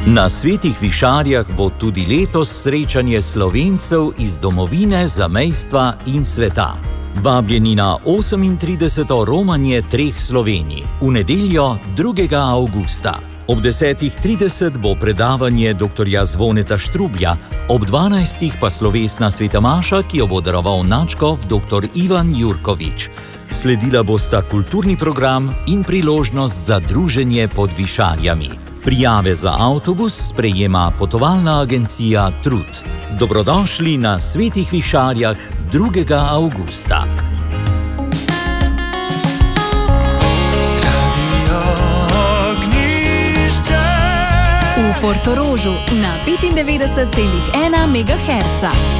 Na Svetih Višarjah bo tudi letos srečanje Slovencev iz domovine, zamejstva in sveta. Vabljeni na 38. romanje treh Slovenij v nedeljo 2. avgusta. Ob 10.30 bo predavanje dr. Zvoneta Štrublja, ob 12. pa slovesna sveta maša, ki jo bo daroval nadškof dr. Ivan Jurkovič. Sledila bosta kulturni program in priložnost za druženje pod Višarjami. Prijave za avtobus sprejema potovalna agencija Trud. Dobrodošli na Svetih Višarjah 2. avgusta. V Portorožu na 95,1 MHz.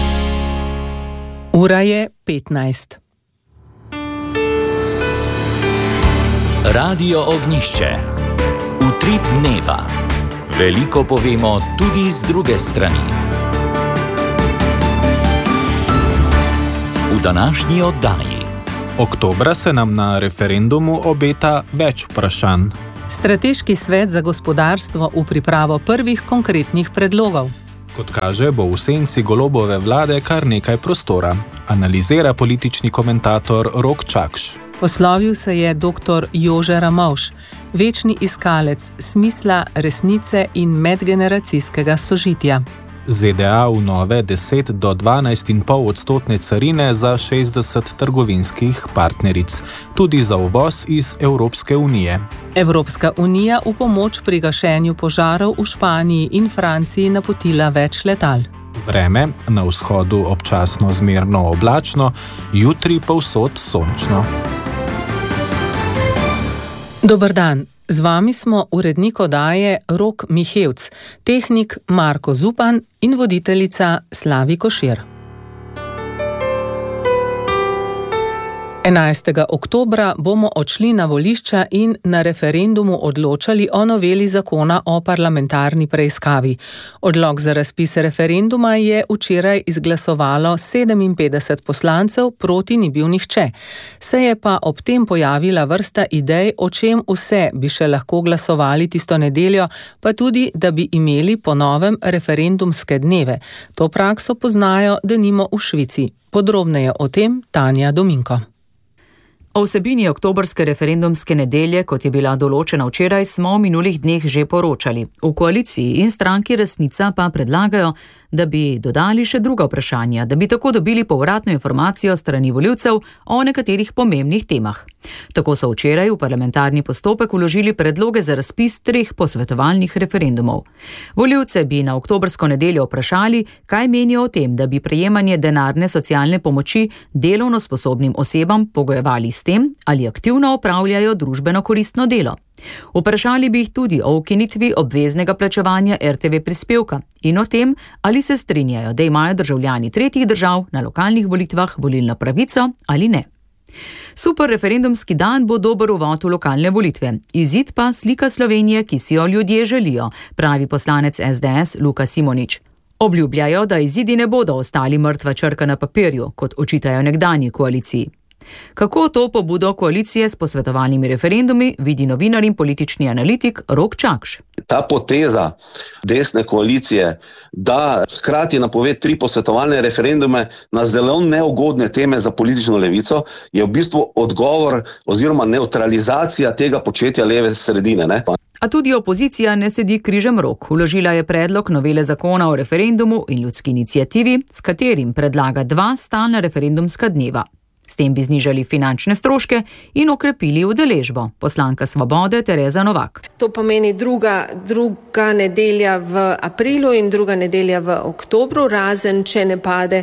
Ura je 15. Radio Ognjišče. Utrip dneva. Veliko povemo tudi z druge strani. V današnji oddaji. Oktobra se nam na referendumu obeta več vprašanj. Strateški svet za gospodarstvo v pripravo prvih konkretnih predlogov. Kot kaže, bo v senci Golobove vlade kar nekaj prostora, analizira politični komentator Rok Čakš. Poslovil se je dr. Jože Ramovš, večni iskalec smisla, resnice in medgeneracijskega sožitja. ZDA v nove 10 do 12,5% carine za 60 trgovinskih partneric, tudi za uvoz iz Evropske unije. Evropska unija v pomoč pri gašenju požarov v Španiji in Franciji napotila več letal. Vreme, na vzhodu občasno zmerno oblačno, jutri povsod sončno. Dober dan. Z vami smo urednik oddaje Rok Mihevc, tehnik Marko Zupan in voditeljica Slavi Košir. 11. oktobra bomo odšli na volišča in na referendumu odločali o noveli zakona o parlamentarni preiskavi. Odlok za razpis referenduma je včeraj izglasovalo 57 poslancev, proti ni bil nihče. Se je pa ob tem pojavila vrsta idej, o čem vse bi še lahko glasovali tisto nedeljo, pa tudi, da bi imeli po novem referendumske dneve. To prakso poznajo denimo v Švici. Podrobneje o tem Tanja Dominko. O vsebini oktobrske referendumske nedelje, kot je bila določena včeraj, smo v minulih dneh že poročali. V koaliciji in stranki Resnica pa predlagajo, da bi dodali še druga vprašanja, da bi tako dobili povratno informacijo strani volivcev o nekaterih pomembnih temah. Tako so včeraj v parlamentarni postopek vložili predloge za razpis 3 posvetovalnih referendumov. Volivce bi na oktobrsko nedeljo vprašali, kaj menijo o tem, da bi prejemanje denarne socialne pomoči delovno sposobnim osebam pogojevali s tem, ali aktivno opravljajo družbeno koristno delo. Vprašali bi jih tudi o ukinitvi obveznega plačevanja RTV prispevka in o tem, ali se strinjajo, da imajo državljani tretjih držav na lokalnih volitvah volilno pravico ali ne. Super referendumski dan bo dober uvod v lokalne volitve. Izid pa slika Slovenije, ki si jo ljudje želijo, pravi poslanec SDS Luka Simonič. Obljubljajo, da izidi ne bodo ostali mrtva črka na papirju, kot očitajo nekdanji koaliciji. Kako to pobudo koalicije s posvetovalnimi referendumi vidi novinar in politični analitik Rok Čakš? Ta poteza desne koalicije, da hkrati napove 3 posvetovalne referendume na zelo neugodne teme za politično levico, je v bistvu odgovor oziroma neutralizacija tega početja leve sredine. Ne? A tudi opozicija ne sedi križem rok. Vložila je predlog novele zakona o referendumu in ljudski iniciativi, s katerim predlaga 2 stalna referendumska dneva. S tem bi znižali finančne stroške in okrepili udeležbo. Poslanka Svobode Tereza Novak. To pomeni druga nedelja v aprilu in druga nedelja v oktobru, razen če ne pade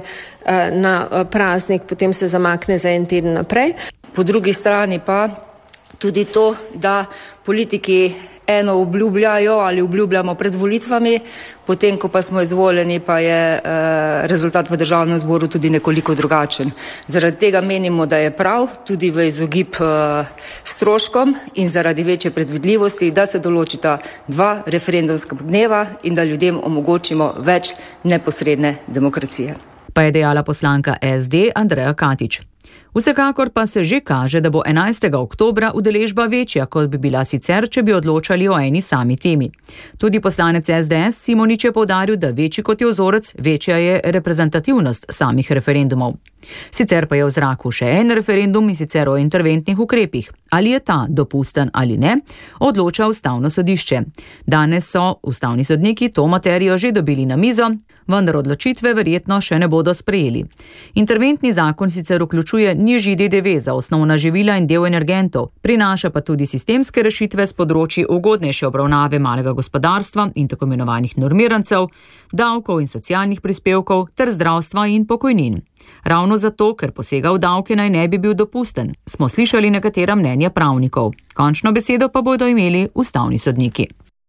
na praznik, potem se zamakne za en teden naprej. Po drugi strani pa tudi to, da politiki eno obljubljajo ali obljubljamo pred volitvami, potem, ko pa smo izvoljeni, pa je rezultat v državnem zboru tudi nekoliko drugačen. Zaradi tega menimo, da je prav, tudi v izogib stroškom in zaradi večje predvidljivosti, da se določita 2 referendumska dneva in da ljudem omogočimo več neposredne demokracije. Pa je dejala poslanka SD Andreja Katič. Vsekakor pa se že kaže, da bo 11. oktobra udeležba večja, kot bi bila sicer, če bi odločali o eni sami temi. Tudi poslanec SDS Simonič je poudaril, da večji kot je vzorec, večja je reprezentativnost samih referendumov. Sicer pa je v zraku še en referendum, in sicer o interventnih ukrepih. Ali je ta dopusten ali ne, odloča Ustavno sodišče. Danes so ustavni sodniki to materijo že dobili na mizo, vendar odločitve verjetno še ne bodo sprejeli. Interventni zakon sicer vključuje nižji DDV za osnovna živila in del energentov, prinaša pa tudi sistemske rešitve s področji ugodnejše obravnave malega gospodarstva in tako imenovanih normirancev, davkov in socialnih prispevkov ter zdravstva in pokojnin. Ravno zato, ker posega v davke naj ne bi bil dopusten, smo slišali nekatera mnenja pravnikov. Končno besedo pa bodo imeli ustavni sodniki.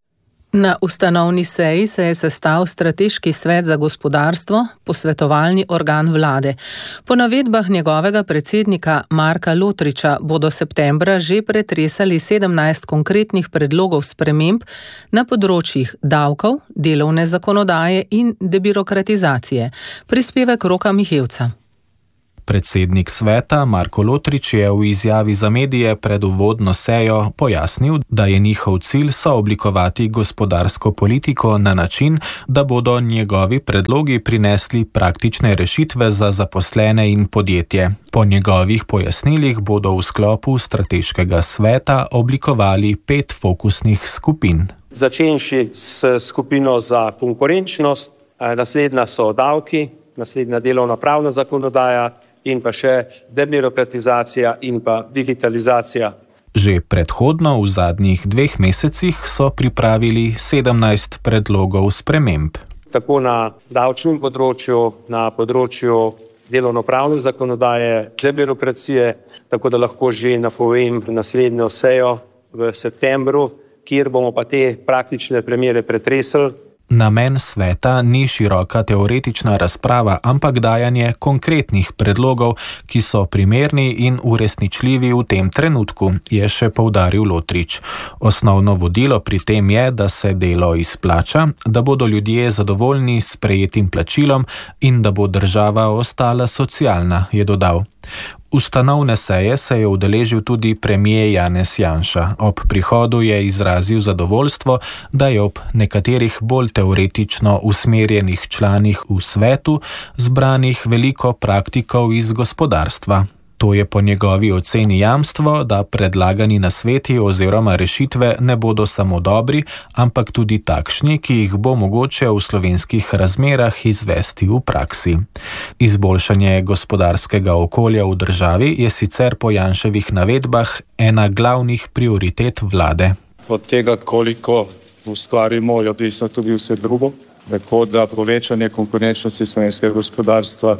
Na ustanovni seji se je sestal Strateški svet za gospodarstvo, posvetovalni organ vlade. Po navedbah njegovega predsednika Marka Lotriča bodo septembra že pretresali 17 konkretnih predlogov sprememb na področjih davkov, delovne zakonodaje in debirokratizacije. Prispevek Roka Mihevca. Predsednik sveta Marko Lotrič je v izjavi za medije pred uvodno sejo pojasnil, da je njihov cilj sooblikovati gospodarsko politiko na način, da bodo njegovi predlogi prinesli praktične rešitve za zaposlene in podjetje. Po njegovih pojasnilih bodo v sklopu strateškega sveta oblikovali 5 fokusnih skupin. Začenši s skupino za konkurenčnost, naslednja so davki, naslednja delovnopravna zakonodaja, in pa še debirokratizacija in pa digitalizacija. Že predhodno v zadnjih 2 mesecih so pripravili 17 predlogov sprememb. Tako na davčnem področju, na področju delovnopravne zakonodaje, debirokracije, tako da lahko že napovem naslednjo sejo v septembru, kjer bomo pa te praktične primere pretresli. Namen sveta ni široka teoretična razprava, ampak dajanje konkretnih predlogov, ki so primerni in uresničljivi v tem trenutku, je še poudaril Lotrič. Osnovno vodilo pri tem je, da se delo izplača, da bodo ljudje zadovoljni s prejetim plačilom in da bo država ostala socialna, je dodal. Ustanovne seje se je udeležil tudi premier Janez Janša. Ob prihodu je izrazil zadovoljstvo, da je ob nekaterih bolj teoretično usmerjenih članih v svetu zbranih veliko praktikov iz gospodarstva. To je po njegovi oceni jamstvo, da predlagani nasveti oziroma rešitve ne bodo samo dobri, ampak tudi takšni, ki jih bo mogoče v slovenskih razmerah izvesti v praksi. Izboljšanje gospodarskega okolja v državi je sicer po Janševih navedbah ena glavnih prioritet vlade. Od tega, koliko ustvarimo, je odvisno tudi vse drugo, tako da povečanje konkurenčnosti slovenskega gospodarstva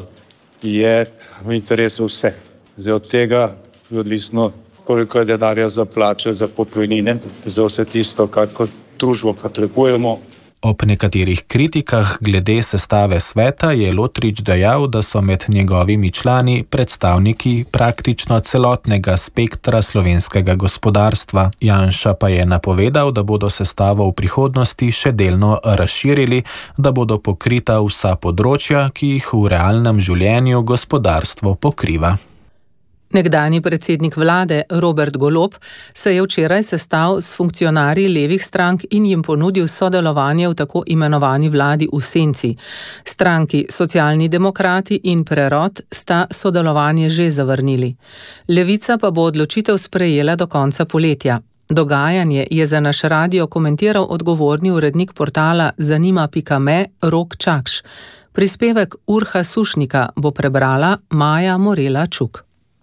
je v interesu vseh. Zdaj od tega je odvisno, koliko je denarja za plače, za pokojnine, za vse tisto, kar kot družbo potrebujemo. Ob nekaterih kritikah glede sestave sveta je Lotrič dejal, da so med njegovimi člani predstavniki praktično celotnega spektra slovenskega gospodarstva. Janša pa je napovedal, da bodo sestavo v prihodnosti še delno razširili, da bodo pokrita vsa področja, ki jih v realnem življenju gospodarstvo pokriva. Nekdanji predsednik vlade Robert Golob se je včeraj sestal s funkcionarji levih strank in jim ponudil sodelovanje v tako imenovani vladi v senci. Stranki Socialni demokrati in Prerod sta sodelovanje že zavrnili. Levica pa bo odločitev sprejela do konca poletja. Dogajanje je za naš radio komentiral odgovorni urednik portala Zanima.me Rok Čakš. Prispevek Urha Sušnika bo prebrala Maja Morela Čuk.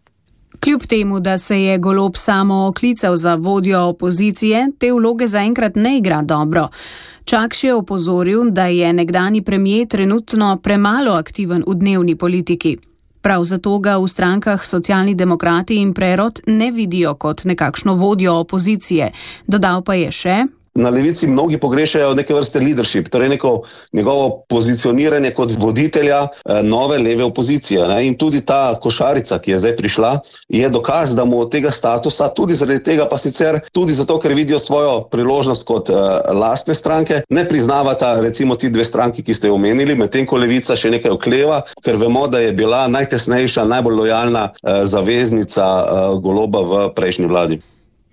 Kljub temu, da se je Golob samo oklical za vodjo opozicije, te vloge zaenkrat ne igra dobro. Čakš je opozoril, da je nekdanji premier trenutno premalo aktiven v dnevni politiki. Prav zato ga v strankah Socialni demokrati in Prerod ne vidijo kot nekakšno vodjo opozicije. Dodal pa je še: Na levici mnogi pogrešajo neke vrste leadership, torej neko njegovo pozicioniranje kot voditelja nove leve opozicije. Ne? In tudi ta košarica, ki je zdaj prišla, je dokaz, da mu od tega statusa, tudi zaradi tega, pa sicer tudi zato, ker vidijo svojo priložnost kot lastne stranke, ne priznavata recimo ti dve stranki, ki ste jo omenili, medtem ko levica še nekaj okleva, ker vemo, da je bila najtesnejša, najbolj lojalna zaveznica Goloba v prejšnji vladi.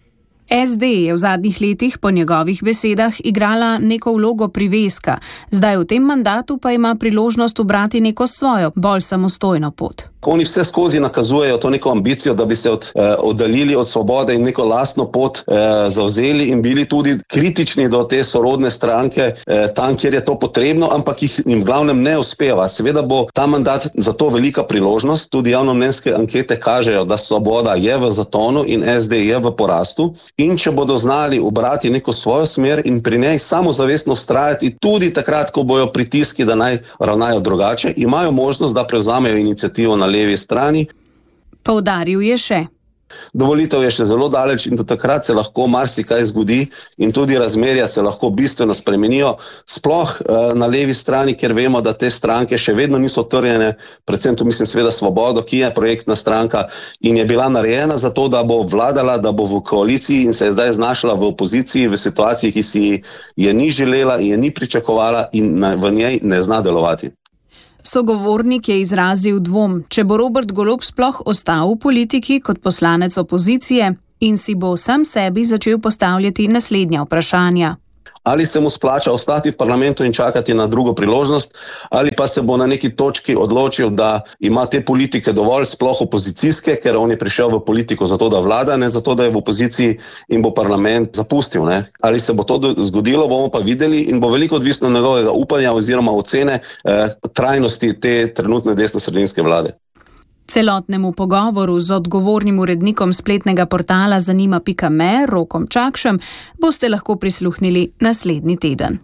SD je v zadnjih letih po njegovih besedah igrala neko vlogo priveska, zdaj v tem mandatu pa ima priložnost ubrati neko svojo, bolj samostojno pot. Oni vse skozi nakazujejo to neko ambicijo, da bi se oddaljili od svobode in neko lastno pot zavzeli in bili tudi kritični do te sorodne stranke tam, kjer je to potrebno, ampak jim glavnem ne uspeva. Seveda bo ta mandat za to velika priložnost, tudi javnomnenjske ankete kažejo, da svoboda je v zatonu in SD je v porastu. In če bodo znali ubrati neko svojo smer in pri njej samozavestno vztrajati tudi takrat, ko bojo pritiski, da naj ravnajo drugače, imajo možnost, da prevzamejo iniciativo na levi strani. Poudaril je še. Do volitev je še zelo daleč in do takrat se lahko marsikaj zgodi in tudi razmerja se lahko bistveno spremenijo, sploh na levi strani, ker vemo, da te stranke še vedno niso utrjene, predvsem tu mislim seveda Svobodo, ki je projektna stranka in je bila narejena za to, da bo vladala, da bo v koaliciji in se je zdaj znašla v opoziciji v situaciji, ki si je ni želela in je ni pričakovala in v njej ne zna delovati. Sogovornik je izrazil dvom, če bo Robert Golob sploh ostal v politiki kot poslanec opozicije in si bo sam sebi začel postavljati naslednja vprašanja. Ali se mu splača ostati v parlamentu in čakati na drugo priložnost, ali pa se bo na neki točki odločil, da ima te politike dovolj, sploh opozicijske, ker on je prišel v politiko zato, da vlada, ne zato, da je v opoziciji in bo parlament zapustil. Ne? Ali se bo to zgodilo, bomo pa videli in bo veliko odvisno njegovega upanja oziroma ocene trajnosti te trenutne desnosredinske vlade. Celotnemu pogovoru z odgovornim urednikom spletnega portala Zanima.me Rokom Čakšem boste lahko prisluhnili naslednji teden.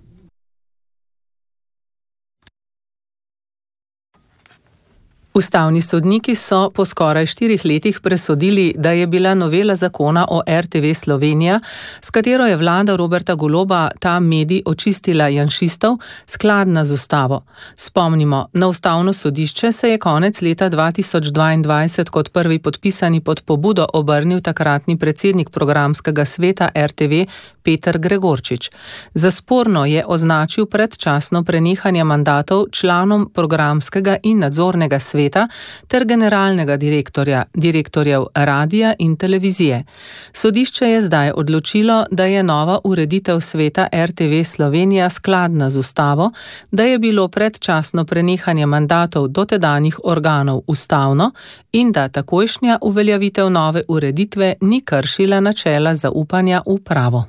Ustavni sodniki so po skoraj 4 letih presodili, da je bila novela zakona o RTV Slovenija, s katero je vlada Roberta Goloba ta medij očistila janšistov, skladna z ustavo. Spomnimo, na ustavno sodišče se je konec leta 2022 kot prvi podpisani pod pobudo obrnil takratni predsednik programskega sveta RTV Peter Gregorčič. Za sporno je označil predčasno prenehanje mandatov članom programskega in nadzornega sveta ter generalnega direktorjev radija in televizije. Sodišče je zdaj odločilo, da je nova ureditev sveta RTV Slovenija skladna z ustavo, da je bilo predčasno prenehanje mandatov dotedanjih organov ustavno in da takojšnja uveljavitev nove ureditve ni kršila načela zaupanja v pravo.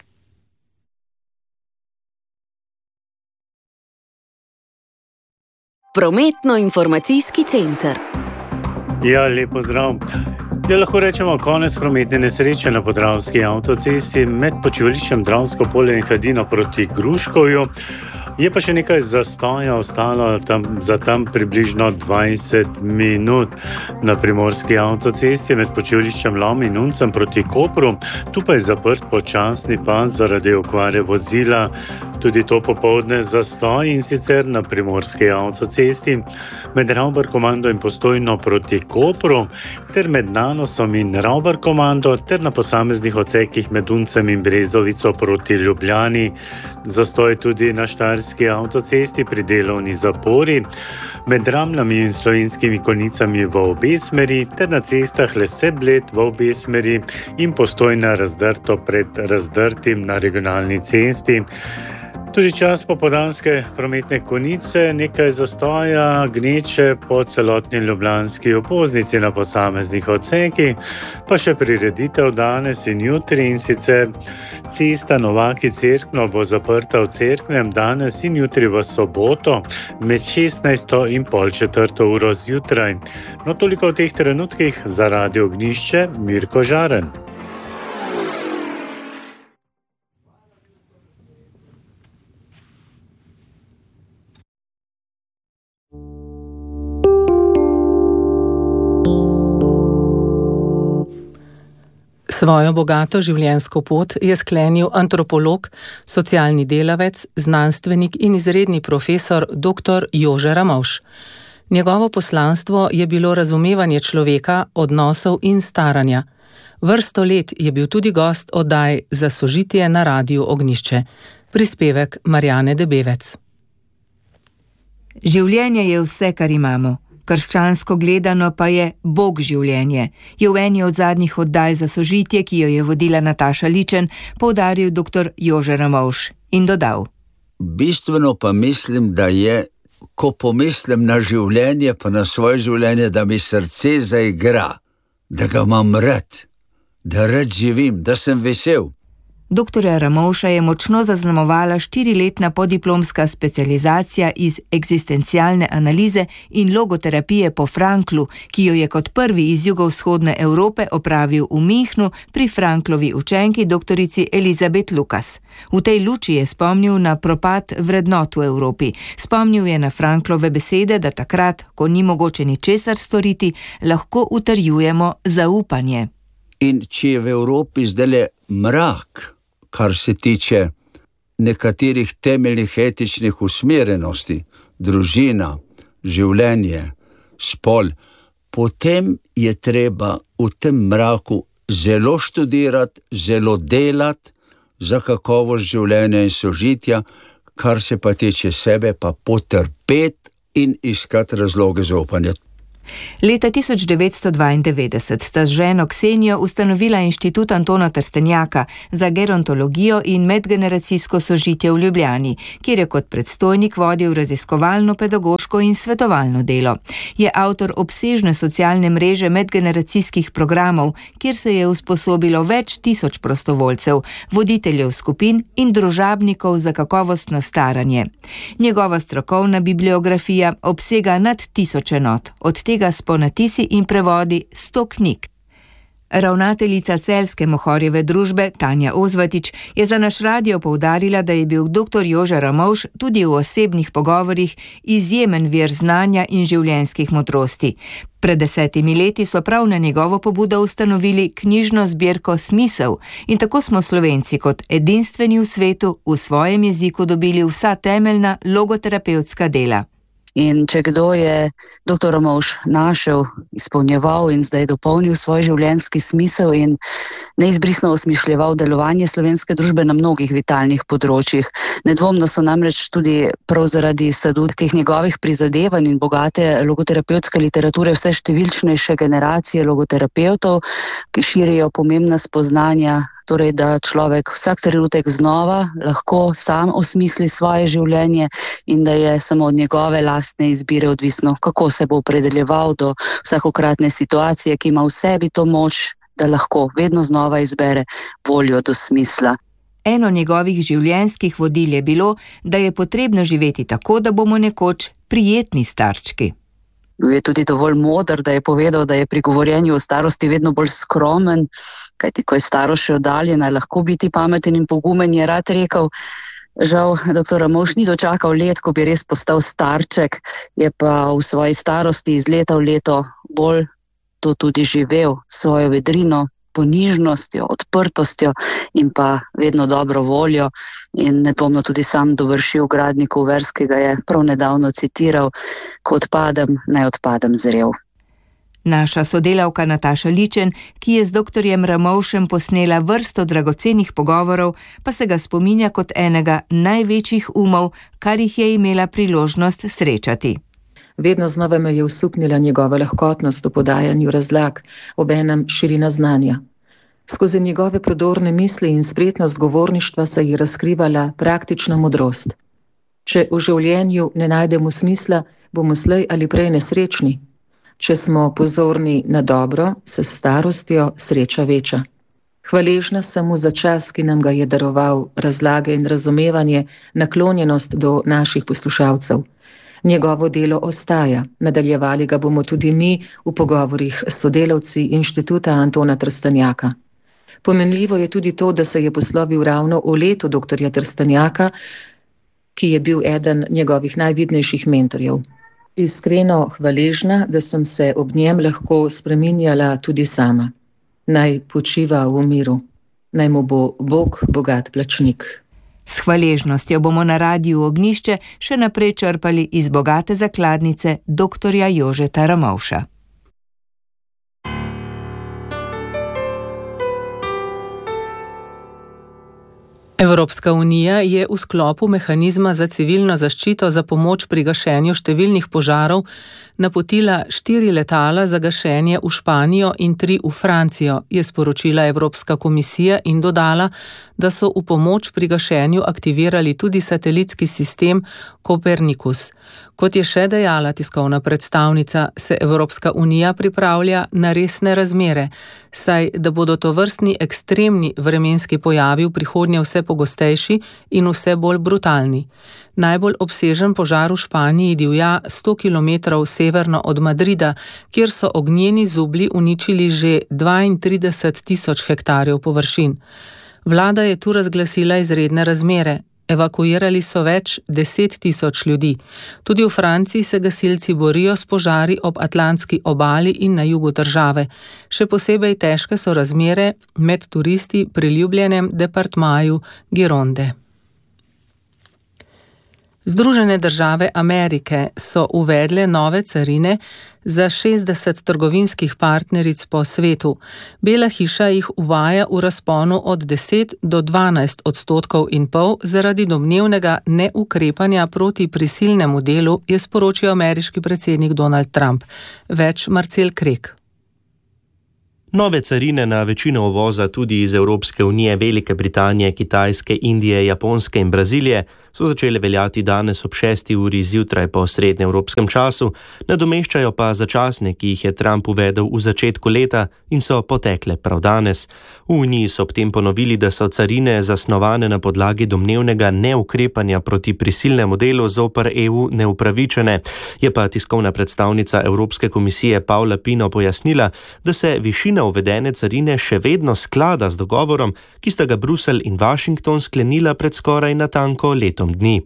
Prometno-informacijski center. Ja, lepo zdrav. Ja, lahko rečemo konec prometne nesreče na Podravski avtocesti med počivališčem Dravsko polje in Hadino proti Gruškovju. Je pa še nekaj zastoja ostalo za tam približno 20 minut na Primorski avtocesti med počivališčem Lom in Uncem proti Kopru. Tu pa je zaprt počasni pas zaradi okvare vozila. Tudi to popoldne zastoj in sicer na Primorski avtocesti med Ravbar-komando in Postojno proti Kopru ter med Nanosom in Ravbar-komando ter na posameznih odsekih med Uncem in Brezovico proti Ljubljani. Zastoj tudi na Štajerski avtocesti pri delovni zapori, med Ramljami in Slovenskimi Konjicami v obe smeri ter na cestah Lese-Bled v obe smeri in Postojna razdrto pred Razdrtim na regionalni cesti. Tudi čas popoldanske prometne konice, nekaj zastoja, gneče po celotni ljubljanski obvoznici na posameznih odsekih, pa še prireditev danes in jutri in sicer cesta Novaki-Cerkno bo zaprta v Cerknem danes in jutri v soboto med 16. in pol 4. uro zjutraj. No, toliko v teh trenutkih za Radio Ognjišče, Mirko Žaren. Svojo bogato življenjsko pot je sklenil antropolog, socialni delavec, znanstvenik in izredni profesor dr. Jože Ramovš. Njegovo poslanstvo je bilo razumevanje človeka, odnosov in staranja. Vrsto let je bil tudi gost oddaj Za sožitje na Radiu Ognjišče. Prispevek Marjane Debevec. Življenje je vse, kar imamo. Krščansko gledano pa je Bog življenje, je v eni od zadnjih oddaj Za sožitje, ki jo je vodila Nataša Ličen, poudaril dr. Jože Ramovš in dodal. Bistveno pa mislim, da je, ko pomislim na življenje, pa na svoje življenje, da mi srce zaigra, da ga imam rad, da rad živim, da sem vesel. Doktorja Ramovša je močno zaznamovala 4-letna podiplomska specializacija iz eksistencialne analize in logoterapije po Franklu, ki jo je kot prvi iz jugovzhodne Evrope opravil v Münchnu pri Franklovi učenki doktorici Elizabeth Lucas. V tej luči je spomnil na propad vrednot v Evropi. Spomnil je na Franklove besede, da takrat, ko ni mogoče ničesar storiti, lahko utrjujemo zaupanje. In če je v Evropi zdaj mrak, kar se tiče nekaterih temeljnih etičnih usmerjenosti, družina, življenje, spol, potem je treba v tem mraku zelo študirati, zelo delati za kakovost življenja in sožitja, kar se pa tiče sebe, pa potrpeti in iskati razloge za upanje. Leta 1992 sta z ženo Ksenijo ustanovila Inštitut Antona Trstenjaka za gerontologijo in medgeneracijsko sožitje v Ljubljani, kjer je kot predstojnik vodil raziskovalno, pedagoško in svetovalno delo. Je avtor obsežne socialne mreže medgeneracijskih programov, kjer se je usposobilo več tisoč prostovoljcev, voditeljev skupin in družabnikov za kakovostno staranje. Njegova strokovna bibliografija obsega nad 1000 enot, od tega s ponatisi in prevodi 100 knjig. Ravnateljica celjske Mohorjeve družbe Tanja Ozvatič je za naš radio poudarila, da je bil dr. Jože Ramovš tudi v osebnih pogovorih izjemen vir znanja in življenjskih modrosti. Pred 10 leti so prav na njegovo pobudo ustanovili knjižno zbirko Smisel in tako smo Slovenci kot edinstveni v svetu v svojem jeziku dobili vsa temeljna logoterapevtska dela. In če kdo je dr. Ramovš našel, izpolnjeval in zdaj dopolnil svoj življenjski smisel in neizbrisno osmišljeval delovanje slovenske družbe na mnogih vitalnih področjih. Nedvomno so namreč tudi prav zaradi sadu teh njegovih prizadevanj in bogate logoterapevtske literature vse številčnejše generacije logoterapevtov, ki širijo pomembna spoznanja, torej da človek vsak trenutek znova lahko sam osmisli svoje življenje in da je samo od njegove lastne izbire odvisno, kako se bo opredeljeval do vsakokratne situacije, ki ima v sebi to moč, da lahko vedno znova izbere voljo do smisla. Eno njegovih življenjskih vodil je bilo, da je potrebno živeti tako, da bomo nekoč prijetni starčki. Bil je tudi dovolj moder, da je povedal, da je pri govorjenju o starosti vedno bolj skromen, kajti ko je starost še oddaljena, lahko biti pameten in pogumen, je rad rekel. Žal, dr. Ramovš ni dočakal let, ko bi res postal starček, je pa v svoji starosti iz leta v leto bolj to tudi živel, svojo vedrino, ponižnostjo, odprtostjo in pa vedno dobro voljo in nedvomno tudi sam dovršil Gradnikov vers, ki ga je prav nedavno citiral, ko odpadem, naj odpadem zrel. Naša sodelavka Nataša Ličen, ki je z dr. Ramovšem posnela vrsto dragocenih pogovorov, pa se ga spominja kot enega največjih umov, kar jih je imela priložnost srečati. Vedno znova me je usupnila njegova lahkotnost v podajanju razlag, obenem širina znanja. Skozi njegove prodorne misli in spretnost govorništva se je razkrivala praktična modrost. Če v življenju ne najdemo smisla, bomo slej ali prej nesrečni. Če smo pozorni na dobro, se s starostjo sreča veča. Hvaležna sem mu za čas, ki nam ga je daroval, razlage in razumevanje, naklonjenost do naših poslušalcev. Njegovo delo ostaja, nadaljevali ga bomo tudi mi v pogovorih s sodelavci Inštituta Antona Trstenjaka. Pomenljivo je tudi to, da se je poslovil ravno v letu dr. Trstenjaka, ki je bil eden njegovih najvidnejših mentorjev. Iskreno hvaležna, da sem se ob njem lahko spreminjala tudi sama. Naj počiva v miru. Naj mu bo Bog bogat plačnik. S hvaležnostjo bomo na Radiu Ognjišče še naprej črpali iz bogate zakladnice dr. Jožeta Ramovša. Evropska unija je v sklopu mehanizma za civilno zaščito za pomoč pri gašenju številnih požarov napotila 4 letala za gašenje v Španijo in 3 v Francijo, je sporočila Evropska komisija in dodala, da so v pomoč pri gašenju aktivirali tudi satelitski sistem Copernicus. Kot je še dejala tiskovna predstavnica, se Evropska unija pripravlja na resne razmere, saj da bodo tovrstni ekstremni vremenski pojavi v prihodnje vse pogostejši in vse bolj brutalni. Najbolj obsežen požar v Španiji divja 100 km severno od Madrida, kjer so ognjeni zublji uničili že 32.000 hektarjev površin. Vlada je tu razglasila izredne razmere. Evakuirali so več 10.000 ljudi. Tudi v Franciji se gasilci borijo s požari ob Atlantski obali in na jugu države. Še posebej težke so razmere med turisti pri ljubljenem departmaju Gironde. Združene države Amerike so uvedle nove carine za 60 trgovinskih partneric po svetu. Bela hiša jih uvaja v razponu od 10 do 12,5% zaradi domnevnega neukrepanja proti prisilnemu delu, je sporočil ameriški predsednik Donald Trump. Več Marcel Krek. Nove carine na večino uvoza tudi iz Evropske unije, Velike Britanije, Kitajske, Indije, Japonske in Brazilije so začele veljati danes ob 6. uri zjutraj po srednjeevropskem času, nadomeščajo pa začasne, ki jih je Trump uvedel v začetku leta in so potekle prav danes. V Uniji so ob tem ponovili, da so carine zasnovane na podlagi domnevnega neukrepanja proti prisilnemu delu zoper EU neupravičene. Je pa tiskovna predstavnica Evropske komisije Paula Pino pojasnila, da se višina uvedene carine še vedno sklada z dogovorom, ki sta ga Bruselj in Washington sklenila pred skoraj natanko letom dni.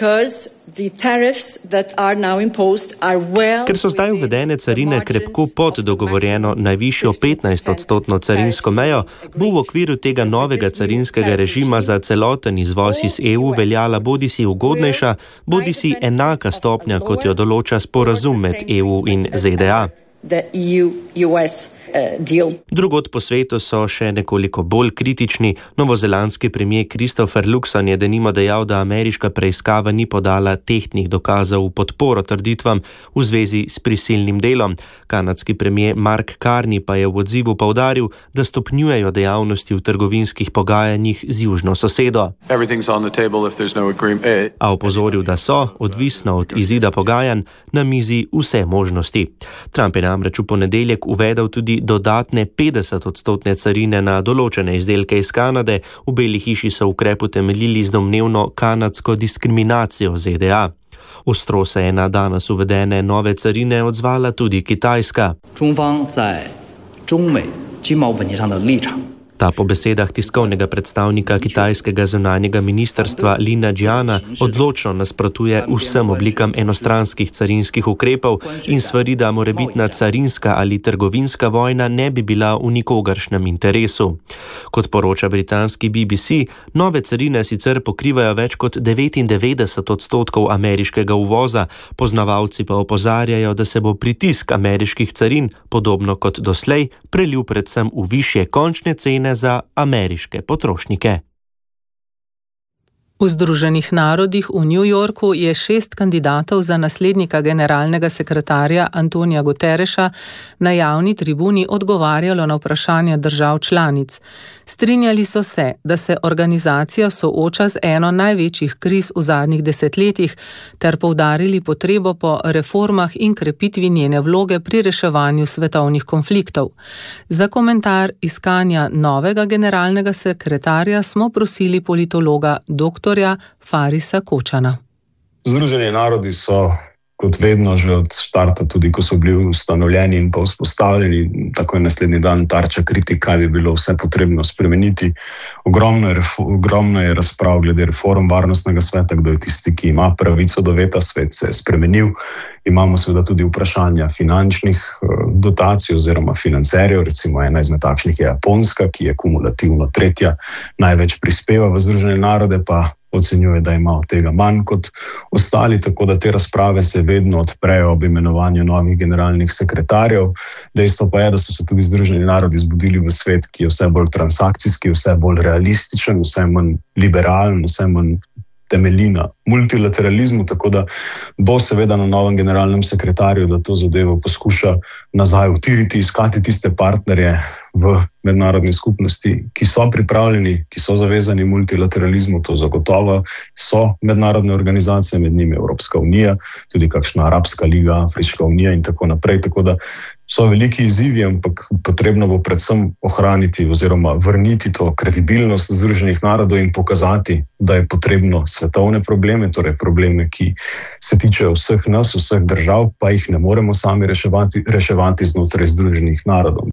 Ker so zdaj uvedene carine krepko pod dogovorjeno najvišjo 15% carinsko mejo, bo v okviru tega novega carinskega režima za celoten izvoz iz EU veljala bodisi ugodnejša, bodisi enaka stopnja, kot jo določa sporazum med EU in ZDA. Drugod po svetu so še nekoliko bolj kritični. Novozelandski premier Christopher Luxon je denimo dejal, da ameriška preiskava ni podala tehtnih dokazov v podporo trditvam v zvezi s prisilnim delom. Kanadski premier Mark Carney pa je v odzivu poudaril, da stopnjujejo dejavnosti v trgovinskih pogajanjih z južno sosedo. A opozoril, da so, odvisno od izida pogajanj, na mizi vse možnosti. Trump je namreč v ponedeljek uvedel tudi dodatne 50% carine na določene izdelke iz Kanade. V Beli hiši so ukrep utemeljili z domnevno kanadsko diskriminacijo ZDA. Ostro se je na danes uvedene nove carine odzvala tudi Kitajska. Ta po besedah tiskovnega predstavnika kitajskega zunanjega ministrstva Lina Jiana odločno nasprotuje vsem oblikam enostranskih carinskih ukrepov in svari, da morebitna carinska ali trgovinska vojna ne bi bila v nikogaršnjem interesu. Kot poroča britanski BBC, nove carine sicer pokrivajo več kot 99% ameriškega uvoza, poznavalci pa opozarjajo, da se bo pritisk ameriških carin, podobno kot doslej, prelil predvsem v višje končne cene za ameriške potrošnike. V Združenih narodih v New Yorku je 6 kandidatov za naslednika generalnega sekretarja Antonija Guterreša na javni tribuni odgovarjalo na vprašanja držav članic. Strinjali so se, da se organizacija sooča z eno največjih kriz v zadnjih desetletjih, ter poudarili potrebo po reformah in krepitvi njene vloge pri reševanju svetovnih konfliktov. Za komentar iskanja novega generalnega sekretarja smo prosili politologa dr. Farisa Kočana. Združeni narodi so kot vedno, že od štarta, tudi ko so bili ustanovljeni in pa vzpostavljeni, tako je naslednji dan tarča kritik, kaj bi bilo vse potrebno spremeniti. Ogromno je razprav glede reform varnostnega sveta, kdo je tisti, ki ima pravico do veta, svet se je spremenil. Imamo seveda tudi vprašanja finančnih dotacij oziroma financerjev, recimo ena izmed takšnih je Japonska, ki je kumulativno tretja, največ prispeva v Združene narode, pa ocenjuje, da ima od tega manj kot ostali, tako da te razprave se vedno odprejo ob imenovanju novih generalnih sekretarjev. Dejstvo pa je, da so se tudi Združeni narodi zbudili v svet, ki je vse bolj transakcijski, vse bolj realističen, vse manj liberalen, vse manj temelji na multilateralizmu, tako da bo seveda na novem generalnem sekretarju, da to zadevo poskuša nazaj utiriti, iskati tiste partnerje v mednarodni skupnosti, ki so pripravljeni, ki so zavezani multilateralizmu, to zagotovo so mednarodne organizacije, med njimi Evropska unija, tudi kakšna Arabska liga, Afriška unija in tako naprej, tako da so veliki izzivi, ampak potrebno bo predvsem ohraniti oziroma vrniti to kredibilnost Združenih narodov in pokazati, da je potrebno svetovne probleme, torej probleme, ki se tičejo vseh nas, vseh držav, pa jih ne moremo sami reševati znotraj Združenih narodov.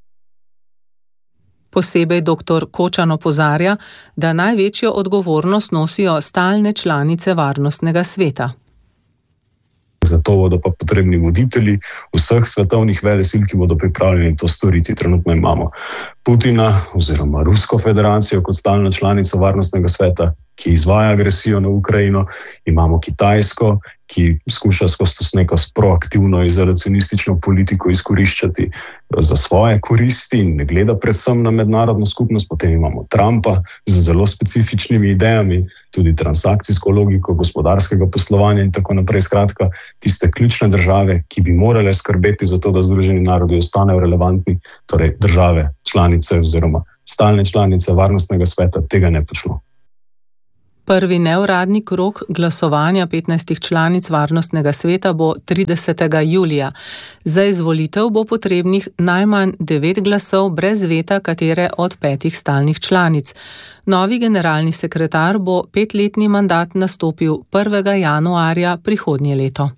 Posebej dr. Kočan opozarja, da največjo odgovornost nosijo stalne članice Varnostnega sveta. Zato bodo pa potrebni voditelji vseh svetovnih velesil, ki bodo pripravljeni to storiti. Trenutno imamo Putina oziroma Rusko federacijo kot stalno članico Varnostnega sveta, ki izvaja agresijo na Ukrajino. Imamo Kitajsko, ki skuša skozi neko proaktivno izolacionistično politiko izkoriščati za svoje koristi in ne gleda predvsem na mednarodno skupnost. Potem imamo Trumpa z zelo specifičnimi idejami, tudi transakcijsko logiko gospodarskega poslovanja in tako naprej. Skratka, tiste ključne države, ki bi morale skrbeti za to, da Združeni narodi ostanejo relevantni, torej države članice oziroma stalne članice Varnostnega sveta, tega ne počnejo. Prvi neuradni krog glasovanja 15 članic Varnostnega sveta bo 30. julija. Za izvolitev bo potrebnih najmanj 9 glasov brez veta katere od 5 stalnih članic. Novi generalni sekretar bo 5-letni mandat nastopil 1. januarja prihodnje leto.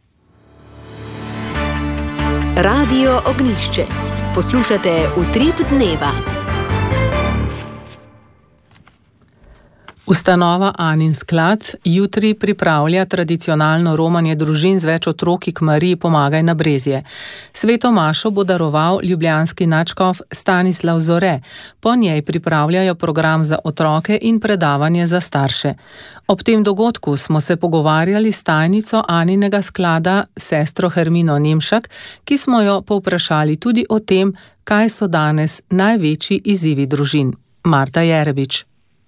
Radio Ognjišče. Poslušate Utrip dneva. Ustanova Anin sklad jutri pripravlja tradicionalno romanje družin z več otroki k Mariji Pomagaj na Brezje. Sveto mašo bo daroval ljubljanski nadškof Stanislav Zore. Po njej pripravljajo program za otroke in predavanje za starše. Ob tem dogodku smo se pogovarjali s tajnico Aninega sklada, sestro Hermino Nemšak, ki smo jo povprašali tudi o tem, kaj so danes največji izzivi družin. Marta Jerebič.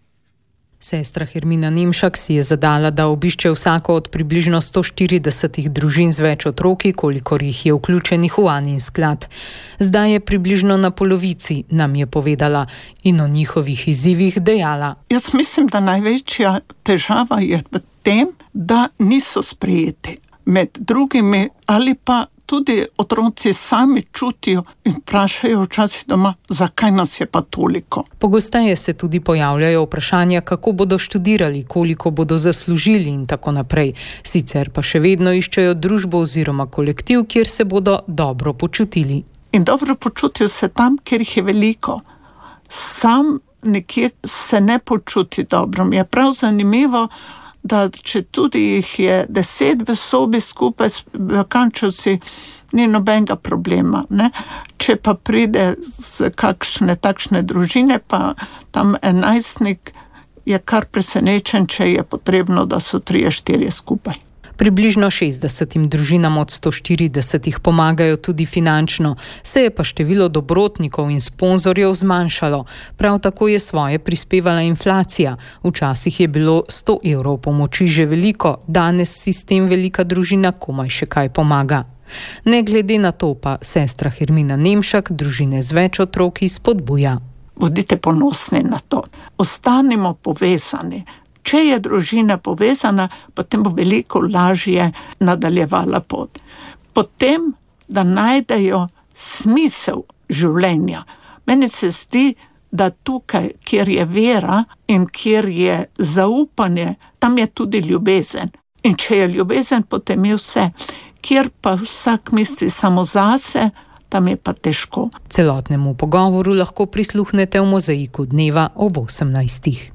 Sestra Hermina Nemšak si je zadala, da obišče vsako od približno 140 družin z več otroki, kolikor jih je vključenih v Anin sklad. Zdaj je približno na polovici, nam je povedala, in o njihovih izzivih dejala. Jaz mislim, da največja težava je v tem, da niso sprejeti. Med drugimi ali pa tudi otroci sami čutijo in vprašajo včasih doma, zakaj nas je pa toliko. Pogosteje se tudi pojavljajo vprašanja, kako bodo študirali, koliko bodo zaslužili in tako naprej. Sicer pa še vedno iščejo družbo oziroma kolektiv, kjer se bodo dobro počutili. In dobro počutijo se tam, kjer jih je veliko. Sam nekje se ne počuti dobro. Mi je prav zanimivo, da če tudi jih je 10 v sobi skupaj s Balkančevci, ni nobenega problema. Ne? Če pa pride z kakšne takšne družine, pa tam 11-nik je kar presenečen, če je potrebno, da so 3-4 skupaj. Približno 60 družinam od 140 pomagajo tudi finančno, se je pa število dobrotnikov in sponzorjev zmanjšalo. Prav tako je svoje prispevala inflacija. Včasih je bilo 100 evrov pomoči že veliko, danes si s tem velika družina komaj še kaj pomaga. Ne glede na to pa sestra Hermina Nemšak družine z več otroki spodbuja. Bodite ponosni na to. Ostanimo povezani. Če je družina povezana, potem bo veliko lažje nadaljevala pot. Potem, da najdejo smisel življenja. Meni se zdi, da tukaj, kjer je vera in kjer je zaupanje, tam je tudi ljubezen. In če je ljubezen, potem je vse. Kjer pa vsak misli samo zase, tam je pa težko. Celotnemu pogovoru lahko prisluhnete v Mozaiku dneva ob 18.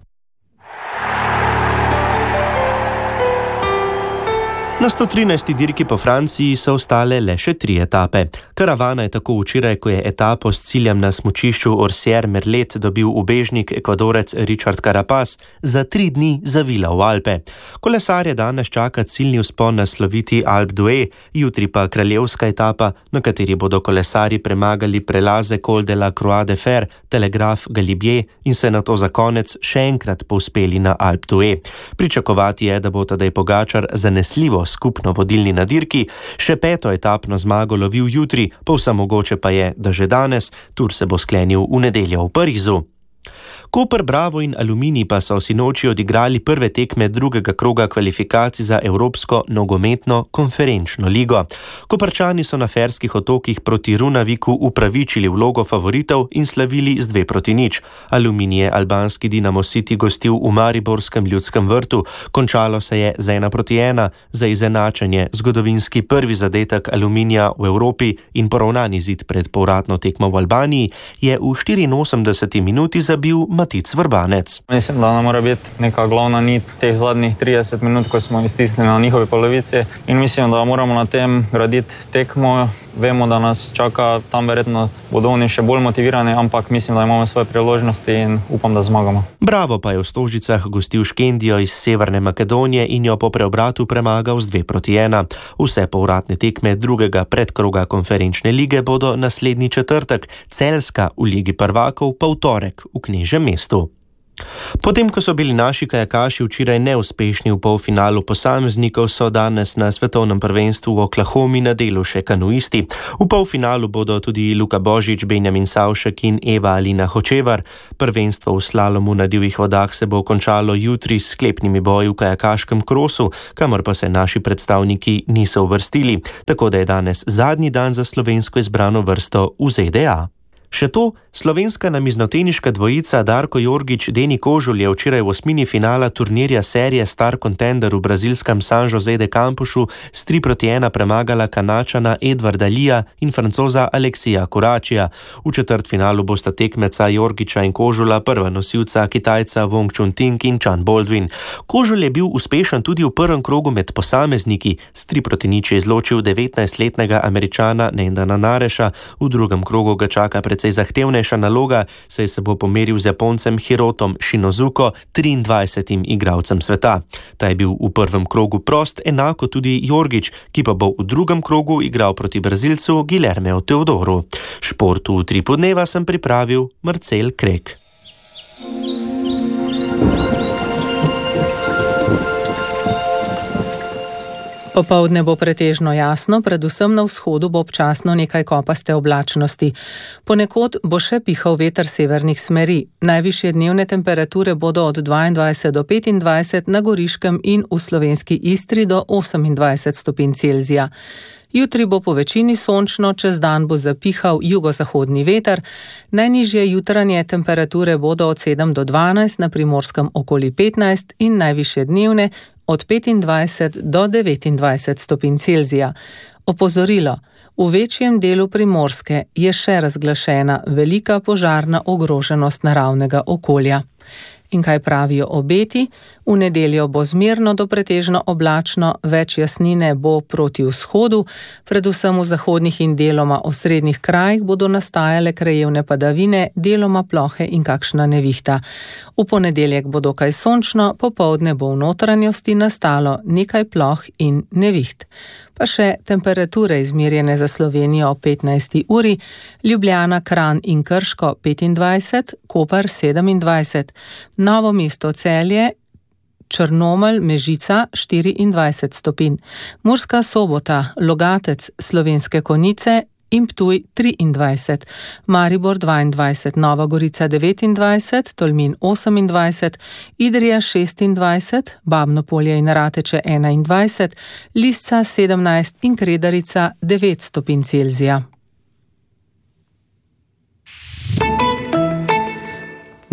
Na 113. dirki po Franciji so ostale le še 3 etape. Karavana je tako včeraj, ko je etapo s ciljem na smučišču Orsier-Merlet dobil ubežnik Ekvadorec Richard Carapaz, za 3 dni zavila v Alpe. Kolesarje danes čaka ciljni vzpon na sloviti Alpe d'Huez, jutri pa kraljevska etapa, na kateri bodo kolesarji premagali prelaze Col de la Croix de Fer, Telegraf Galibier in se nato za konec še enkrat povzpeli na Alpe d'Huez. Pričakovati je, da bo Tadej Pogačar zanesljivo skupno vodilni na dirki, še 5. etapno zmago lovil jutri, povsem mogoče pa je, da že danes, tur se bo sklenil v nedeljo v Parizu. Koper, Bravo in Aluminij pa so sinoči odigrali prve tekme drugega kroga kvalifikacij za Evropsko nogometno konferenčno ligo. Koprčani so na Ferskih otokih proti Runaviku upravičili vlogo favoritov in slavili z 2-0. Aluminij je albanski Dinamo City gostil v mariborskem Ljudskem vrtu. Končalo se je z 1-1 za izenačenje, zgodovinski prvi zadetek Aluminija v Evropi in poravnani zid pred povratno tekmo v Albaniji je v 84. minuti zabil Matic Vrbanec. Mislim, da nam mora biti neka glavna nit teh zadnjih 30 minut, ko smo iztisnili na njihovi polovici, in mislim, da moramo na tem graditi tekmo. Vemo, da nas čaka tam, verjetno bodo oni še bolj motivirani, ampak mislim, da imamo svoje priložnosti in upam, da zmagamo. Bravo pa je v Stožicah gostil Škendijo iz Severne Makedonije in jo po preobratu premagal z 2-1. Vse povratne tekme drugega predkroga konferenčne lige bodo naslednji četrtek, Celjska v Ligi prvakov pa v torek v Knežjem mestu. Potem, ko so bili naši kajakaši včeraj neuspešni v polfinalu posameznikov, so danes na svetovnem prvenstvu v Oklahomi na delu še kanuisti. V polfinalu bodo tudi Luka Božič, Benjamin Savšek in Eva Alina Hočevar. Prvenstvo v slalomu na divjih vodah se bo končalo jutri s sklepnimi boji v kajakaškem krosu, kamor pa se naši predstavniki niso uvrstili, tako da je danes zadnji dan za slovensko izbrano vrsto v ZDA. Še to, slovenska namiznoteniška dvojica Darko Jorgič, Deni Kožul je včeraj v osmini finala turnirja serije Star Contender v brazilskem San José de Campusu s 3-1 premagala Kanačana Edvarda Lija in Francoza Aleksija Kuračija. V četrtfinalu bosta tekmeca Jorgiča in Kožula prva nosilca Kitajca Wong Chun-ting in Chan Baldwin. Kožul je bil uspešen tudi v prvem krogu med posamezniki, s 3-0 je izločil 19-letnega Američana Nendana Nareša, v drugem krogu ga čaka precej zahtevnejša naloga, saj se bo pomeril z Japoncem Hirotom Shinozuko, 23. igralcem sveta. Ta je bil v prvem krogu prost, enako tudi Jorgič, ki pa bo v drugem krogu igral proti Brazilcu Guilhermeu Teodoru. Športu v Tripu dneva sem pripravil Marcel Krek. Popoldne bo pretežno jasno, predvsem na vzhodu bo občasno nekaj kopaste oblačnosti. Ponekod bo še pihal veter severnih smeri. Najvišje dnevne temperature bodo od 22 do 25 na Goriškem in v slovenski Istri do 28 stopinj Celzija. Jutri bo po večini sončno, čez dan bo zapihal jugozahodni veter, najnižje jutranje temperature bodo od 7 do 12, na Primorskem okoli 15 in najvišje dnevne od 25 do 29 stopinj Celzija. Opozorilo: v večjem delu Primorske je še razglašena velika požarna ogroženost naravnega okolja. In kaj pravijo obeti? V nedeljo bo zmerno do pretežno oblačno, več jasnine bo proti vzhodu, predvsem v zahodnih in deloma osrednjih krajih bodo nastajale krajevne padavine, deloma plohe in kakšna nevihta. V ponedeljek bo dokaj sončno, popoldne bo v notranjosti nastalo nekaj ploh in neviht. Pa še temperature izmerjene za Slovenijo ob 15. uri, Ljubljana, Kranj in Krško 25, Koper 27, Novo mesto, Celje, Črnomelj, Mežica 24 stopinj, Murska Sobota, Logatec, Slovenske Konjice in Ptuj 23, Maribor 22, Nova Gorica 29, Tolmin 28, Idrija 26, Babno Polje in Rateče 21, Lisca 17 in Kredarica 9 stopinj Celzija.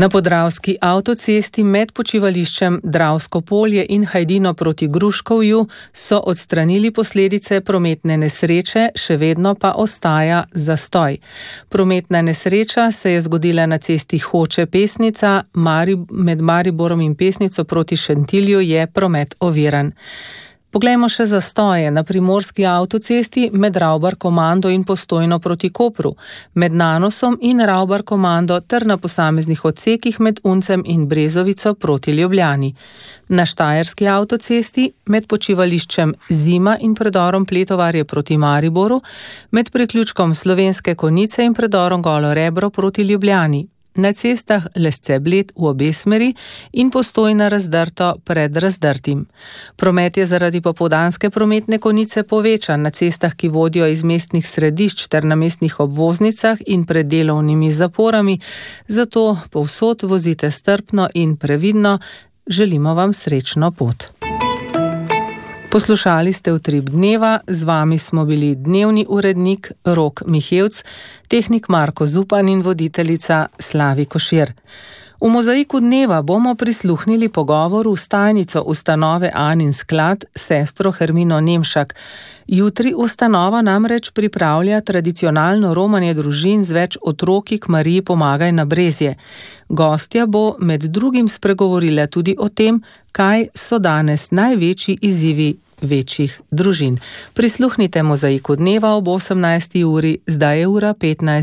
Na Podravski avtocesti med počivališčem Dravsko polje in Hajdino proti Gruškovju so odstranili posledice prometne nesreče, še vedno pa ostaja zastoj. Prometna nesreča se je zgodila na cesti Hoče-Pesnica, med Mariborom in Pesnico proti Šentilju je promet oviran. Poglejmo še zastoje na Primorski avtocesti med Ravbar komando in Postojno proti Kopru, med Nanosom in Ravbar komando ter na posameznih odsekih med Uncem in Brezovico proti Ljubljani. Na Štajerski avtocesti med počivališčem Zima in predorom Pletovarje proti Mariboru, med priključkom Slovenske Konjice in predorom Golo Rebro proti Ljubljani. Na cestah Lesce-Bled v obe smeri in Postojna Razdrto pred Razdrtim. Promet je zaradi popoldanske prometne konice povečan na cestah, ki vodijo iz mestnih središč ter na mestnih obvoznicah in pred delovnimi zaporami, zato povsod vozite strpno in previdno. Želimo vam srečno pot. Poslušali ste Utrip dneva, z vami smo bili dnevni urednik Rok Mihevc, tehnik Marko Zupan in voditeljica Slavi Košir. V Mozaiku dneva bomo prisluhnili pogovoru s tajnico ustanove Anin sklad, sestro Hermino Nemšak. Jutri ustanova namreč pripravlja tradicionalno romanje družin z več otroki k Mariji Pomagaj na Brezje. Gostja bo med drugim spregovorila tudi o tem, kaj so danes največji izzivi večjih družin. Prisluhnite Mozaiku dneva ob 18. uri, zdaj je ura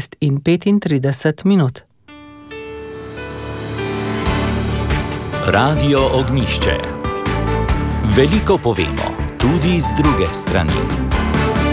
15:35. Radio Ognjišče. Veliko povemo, tudi z druge strani.